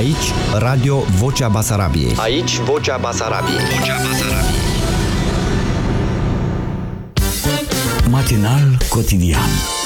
Aici, Radio Vocea Basarabiei. Aici, Vocea Basarabiei. Vocea Basarabiei. Matinal cotidian.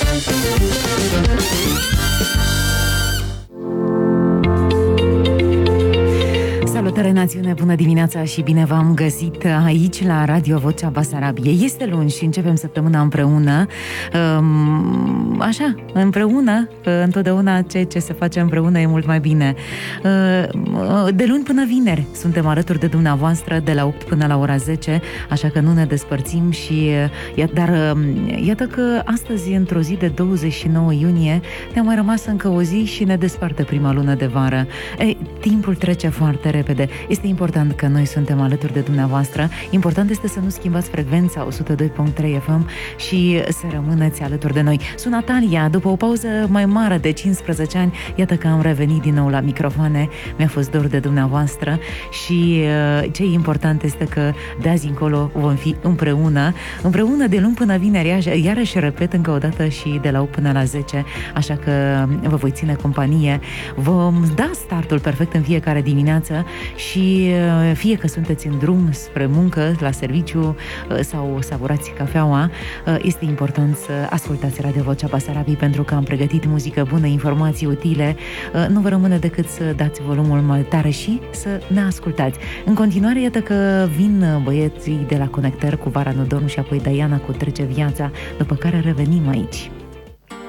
Salutare națiune, bună dimineața și bine v-am găsit aici la Radio Vocea Basarabiei. Este luni și începem săptămâna împreună. Așa, împreună, întotdeauna ce se face împreună e mult mai bine. De luni până vineri suntem alături de dumneavoastră de la 8 până la ora 10, așa că nu ne despărțim și iată că astăzi, într-o zi de 29 iunie, ne-a mai rămas încă o zi și ne desparte prima lună de vară. Timpul trece foarte repede. Este important că noi suntem alături de dumneavoastră. Important este să nu schimbați frecvența 102.3 FM și să rămâneți alături de noi. Sunt Natalia, după o pauză mai mare de 15 ani, iată că am revenit din nou la microfoane. Mi-a fost dor de dumneavoastră și ce e important este că de azi încolo vom fi împreună de luni până vineri, iarăși repet încă o dată, și de la 8 până la 10, așa că vă voi ține companie. Vom da startul perfect în fiecare dimineață și fie că sunteți în drum spre muncă, la serviciu sau savurați cafeaua, este important să ascultați Radio Vocea Basarabiei, pentru că am pregătit muzică bună, informații utile. Nu vă rămâne decât să dați volumul mai tare și să ne ascultați. În continuare, iată că vin băieții de la Conectări cu Vara Nodonu și apoi Diana cu Trece Viața, după care revenim aici.